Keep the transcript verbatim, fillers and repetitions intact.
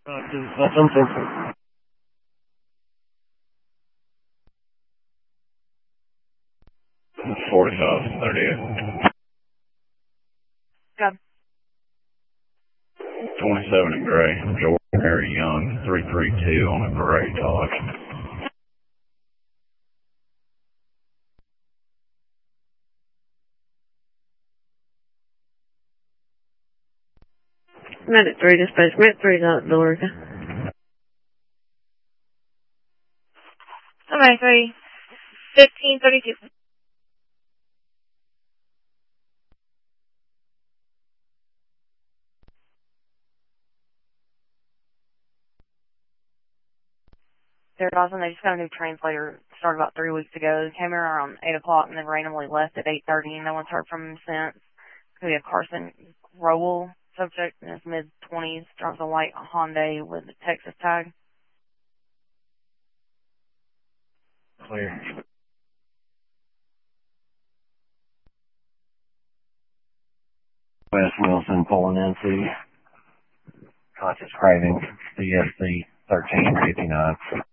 Uh, that's something. forty-five, thirty-eight. Good. twenty-seven in gray. Jordan Harry Young, three three two on a gray Dodge. Medic three dispatch. Medic three is out the door. Somebody three. Fifteen thirty-two. They're awesome. They just got a new translator started about three weeks ago. They came here around eight o'clock and then randomly left at eight thirty, and no one's heard from him since. We have Carson Rowell, subject in his mid-twenties, drives a white Hyundai with a Texas tag. Clear. Wes Wilson pulling into Conscious Craving, C S C thirteen fifty-nine.